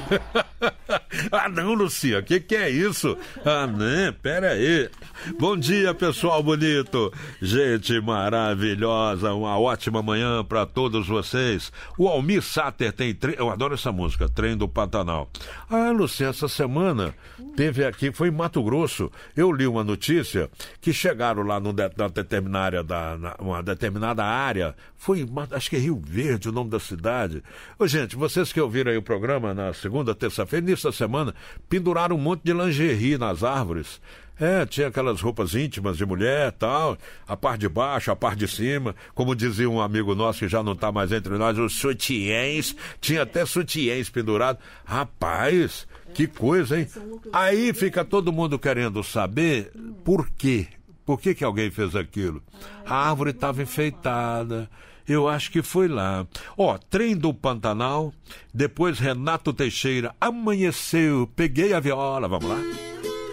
Ah, não, Lucia, que é isso? Ah, não, pera aí. Bom dia, pessoal bonito. Gente maravilhosa, uma ótima manhã para todos vocês. O Almir Sater tem eu adoro essa música, Trem do Pantanal. Ah, Lucia, essa semana teve aqui, foi em Mato Grosso. Eu li uma notícia que chegaram lá uma determinada área, acho que é Rio Verde o nome da cidade. Ô, gente, vocês que ouviram aí o programa na segunda, terça-feira, nessa semana, penduraram um monte de lingerie nas árvores. Tinha aquelas roupas íntimas de mulher e tal, a parte de baixo, a parte de cima, como dizia um amigo nosso que já não está mais entre nós, os sutiãs, tinha até sutiãs pendurados. Rapaz, que coisa, hein? Aí fica todo mundo querendo saber por quê. Por que alguém fez aquilo? A árvore estava enfeitada. Eu acho que foi lá. Trem do Pantanal, depois Renato Teixeira, amanheceu, peguei a viola, vamos lá?